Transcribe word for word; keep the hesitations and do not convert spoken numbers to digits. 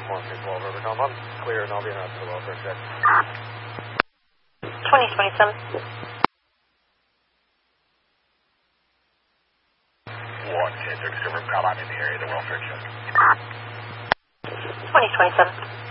one three twelve Rivercom. I'm clear and I'll be announced for the welfare check. twenty twenty-seven. one K thirty-seven Rivercom, I'm in the area, the welfare check. twenty twenty-seven.